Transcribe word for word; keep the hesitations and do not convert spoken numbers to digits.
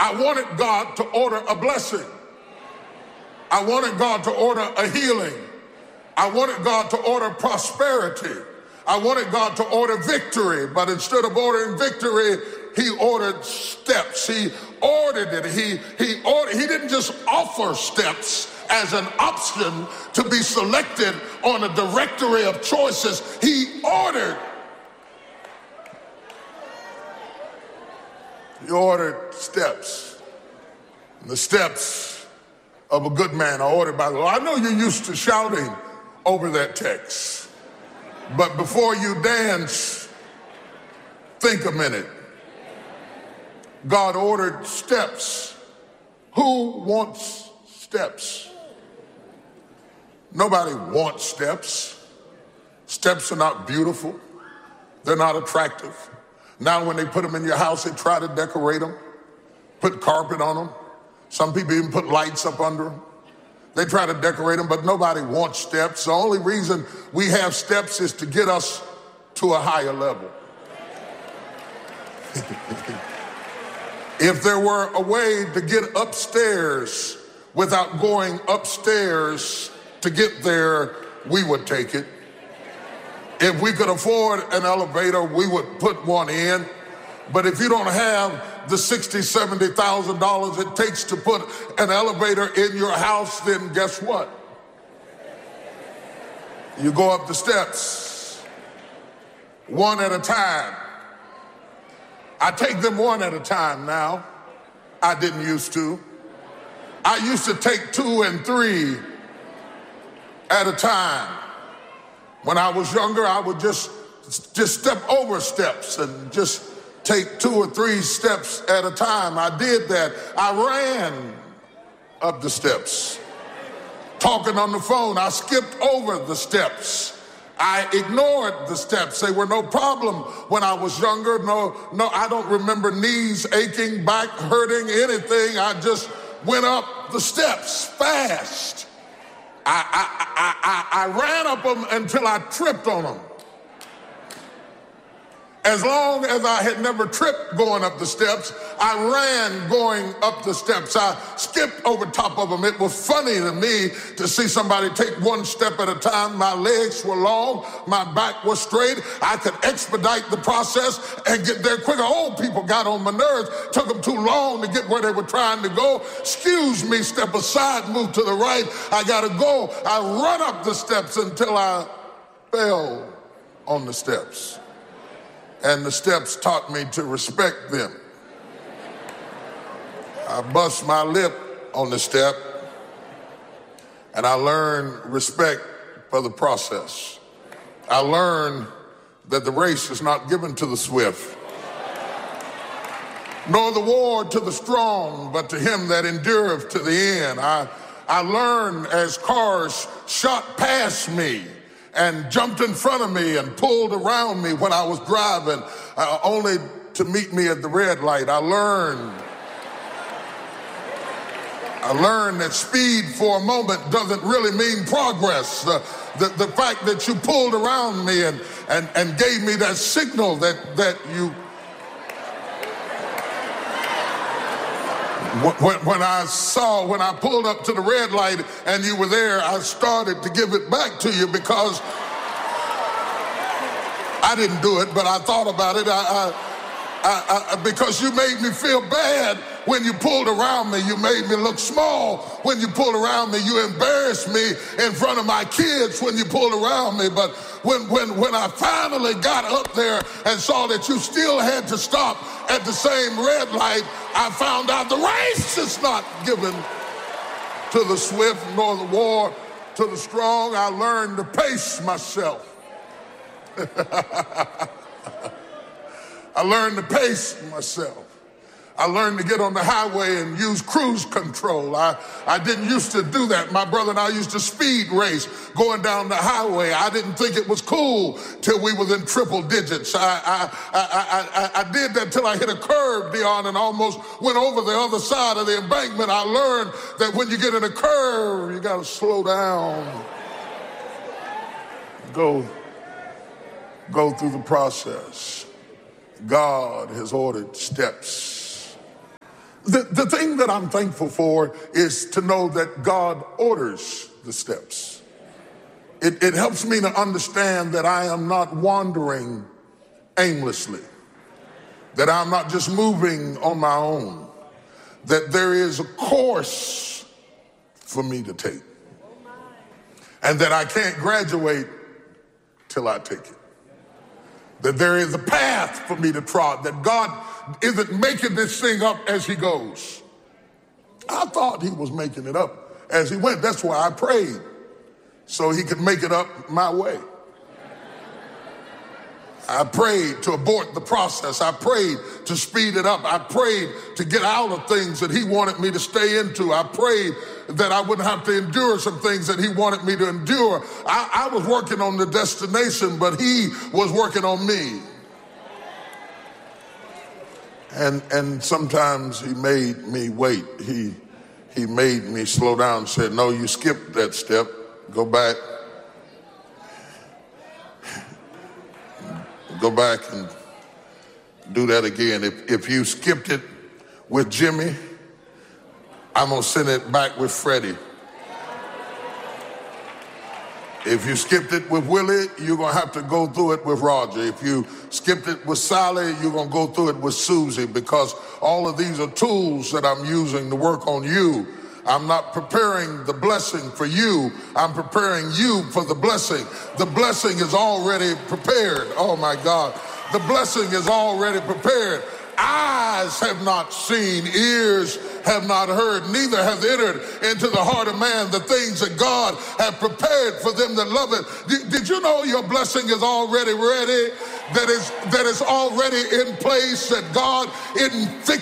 I wanted God to order a blessing. I wanted God to order a healing. I wanted God to order prosperity. I wanted God to order victory, but instead of ordering victory, he ordered steps. He ordered it. He, he, ordered, he didn't just offer steps as an option to be selected on a directory of choices. He ordered. He ordered steps. And the steps of a good man are ordered by the Lord. I know you're used to shouting over that text, but before you dance, think a minute. God ordered steps. Who wants steps? Nobody wants steps. Steps are not beautiful. They're not attractive. Now when they put them in your house, they try to decorate them, put carpet on them. Some people even put lights up under them. They try to decorate them, but nobody wants steps. The only reason we have steps is to get us to a higher level. If there were a way to get upstairs without going upstairs to get there, we would take it. If we could afford an elevator, we would put one in. But if you don't have the sixty thousand dollars, seventy thousand dollars it takes to put an elevator in your house, then guess what? You go up the steps, one at a time. I take them one at a time now. I didn't used to. I used to take two and three at a time. When I was younger, I would just, just step over steps and just take two or three steps at a time. I did that. I ran up the steps. Talking on the phone, I skipped over the steps. I ignored the steps. They were no problem when I was younger. No, no, I don't remember knees aching, back hurting, anything. I just went up the steps fast. I, I, I, I, I ran up them until I tripped on them. As long as I had never tripped going up the steps, I ran going up the steps. I skipped over top of them. It was funny to me to see somebody take one step at a time. My legs were long. My back was straight. I could expedite the process and get there quicker. Old people got on my nerves. Took them too long to get where they were trying to go. Excuse me, step aside, move to the right. I got to go. I run up the steps until I fell on the steps. And the steps taught me to respect them. I bust my lip on the step, and I learned respect for the process. I learned that the race is not given to the swift, nor the war to the strong, but to him that endureth to the end. I, I learned as cars shot past me and jumped in front of me and pulled around me when I was driving, uh, only to meet me at the red light. I learned, I learned that speed for a moment doesn't really mean progress. Uh, the, the fact that you pulled around me and, and, and gave me that signal that, that you, When, when I saw, when I pulled up to the red light and you were there, I started to give it back to you because I didn't do it, but I thought about it. I, I, I, because you made me feel bad when you pulled around me. You made me look small when you pulled around me. You embarrassed me in front of my kids when you pulled around me. But when, when, when I finally got up there and saw that you still had to stop at the same red light, I found out the race is not given to the swift nor the war to the strong. I learned to pace myself. I learned to pace myself. I learned to get on the highway and use cruise control. I, I didn't used to do that. My brother and I used to speed race going down the highway. I didn't think it was cool till we was in triple digits. I, I, I, I, I did that till I hit a curve, Dion, and almost went over the other side of the embankment. I learned that when you get in a curve, you got to slow down. Go, go through the process. God has ordered steps. The, the thing that I'm thankful for is to know that God orders the steps. It, it helps me to understand that I am not wandering aimlessly, that I'm not just moving on my own, that there is a course for me to take, and that I can't graduate till I take it. That there is a path for me to trot, that God isn't making this thing up as he goes. I thought he was making it up as he went. That's why I prayed, so he could make it up my way. I prayed to abort the process. I prayed to speed it up. I prayed to get out of things that he wanted me to stay into. I prayed that I wouldn't have to endure some things that he wanted me to endure. I, I was working on the destination, but he was working on me. And and sometimes he made me wait. He he made me slow down and said, no, you skipped that step. Go back. Go back and do that again. If, if you skipped it with Jimmy, I'm going to send it back with Freddie. If you skipped it with Willie, you're going to have to go through it with Roger. If you skipped it with Sally, you're going to go through it with Susie, because all of these are tools that I'm using to work on you. I'm not preparing the blessing for you. I'm preparing you for the blessing. The blessing is already prepared. Oh my God. The blessing is already prepared. Eyes have not seen, ears have not heard, neither have entered into the heart of man the things that God has prepared for them that love it. Did, did you know your blessing is already ready? That is, that is already in place, that God isn't fixing